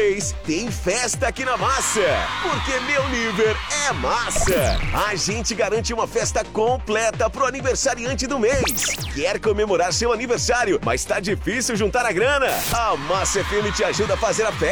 mês tem festa aqui na Massa. Porque meu nível é massa. A gente garante uma festa completa pro aniversariante do mês. Quer comemorar seu aniversário, mas tá difícil juntar a grana? A Massa FM te ajuda a fazer a festa.